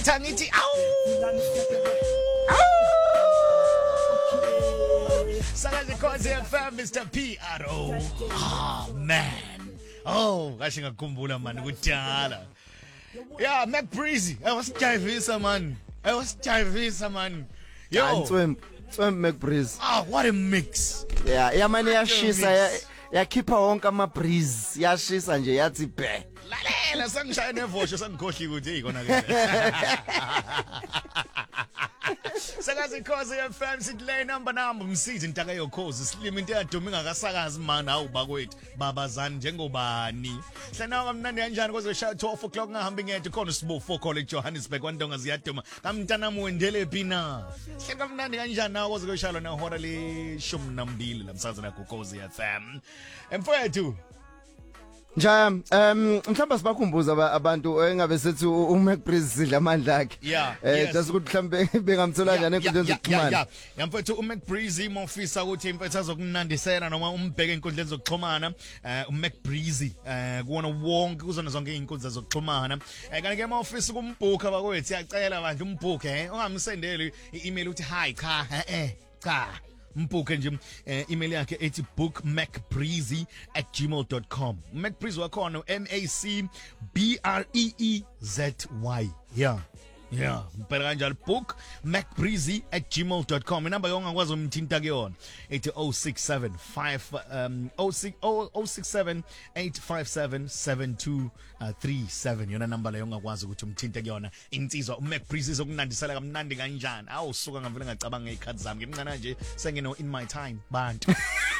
Tangithi awu Sakazi Khosi FM Mr PRO. Oh man. Oh, kahle ngakukhumbula man kudala. Yeah, Mac Breezy. Wasijayivisa man. Wasijayivisa man. Yo. Swem Mac Breezy. Ah, what a mix. Yeah, yamani yashisa yakhipha wonke ama breeze. Yashisa nje yathi bhe. Lalela sangishaya nevosho sangikhohli ukuthi hey kona ke. Sakazi Khosi FM sithi number umsizi intaka yokhozi silima into eyaduma ingakasakazi man hawu bakwethu babazani njengobani hlana kamnandi kanjani koze shaya 12 o'clock ngahambi ngedwa khona sibo 4 college Johannesburg kwandonga ziyaduma kamntana muwendele pina hle kamnandi kanjani nawo koze kushaya na hora le 12 lamsaza na Khosi FM mfowethu Njaya mhlamba sibakhumbuza abantu engabe sethi uMac Breezy sidla amandla akhe just ukuthi mhlambe bengamthola kanjani enkundleni zokuxhumana yamfethu uMac Breezy mofisa ukuthi imfethu azokunandisela noma umbheke enkundleni zokuxhumana uMac Breezy kuona wonke kuzona zonke izinkundla zokuxhumana kanti ke mofisa ukumbhuka bakwethu yacela bandla umbhuke ungamsendeli i-email uthi hi cha Mpuke nje email yakhe ethi bookmacbreezy@gmail.com Macbreezy wakhona MacBreezy mpela kanjalo bookmacbreezy@gmail.com inamba yongakwazi umthinta kuyona ethi 0678577237 yona namba leyo ongakwazi ukuthi umthinte kuyona insizwa uMacBreezy zokunandisela kamnandi kanjani awusuka ngavele ngacabanga ngekhathi zami ngimncane nje sengino in my time bantu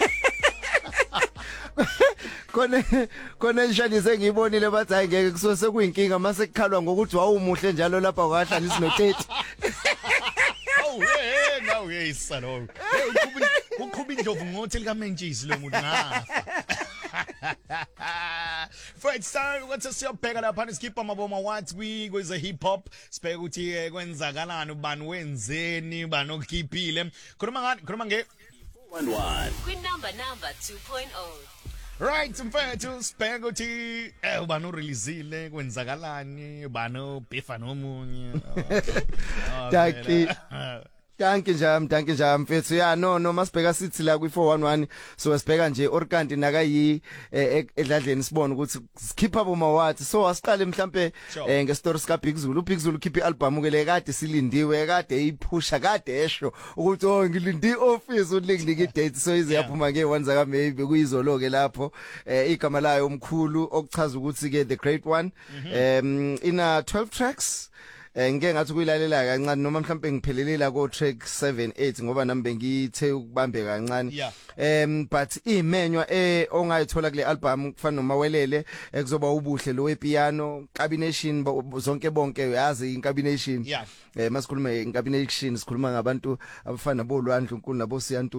Kone ngishanise ngiyibonile bathi hayi ngeke kusuke sekuyinkinga mase kukhalwa ngokuthi wawumuhle njalo lapha kwahla isinotheti no yes salo ukhuba indlovu ngothi likamentshisi lo muntu ngafa First time ukuthi siyobheka lapha sikhipha amaboma wathi kweze hip hop sibheka ukuthi kwenzakalani ubani wenzeni bani okukhiphile khuluma nge 11 kwinamba 2.0 Right mfethu sibheka ukuthi ubani ureleaseile kwenzakalani ubani ubhifa nomunye Danke njami mfethu ya no masibheka sithi la kwi411 so sibheka nje orkanti nakayi edladleni sibona ukuthi sikhipha boma wathi so asiqale mhlambe ngestory ska Big Zulu khipha ialbum ke le kade silindiwe kade iphusha kade esho ukuthi ngilindi office ulinginike idate so ize yaphuma ke wanza ka maybe kuyizolo ke lapho igama layo omkhulu okuchaza ukuthi ke the great one ina 12 tracks ngeke ngathi kuyilalela kancane noma mhlambe ngiphelelela ko track 7 8 ngoba nami bengithe ukubambe kancane but imenywa ongayithola kule album kufana nomawelele kuzoba ubuhle lo wepiano combination zonke bonke yazi incombination masikhuluma incombination sikhuluma ngabantu abafana bolwandle uNkulunkulu nabo siyantu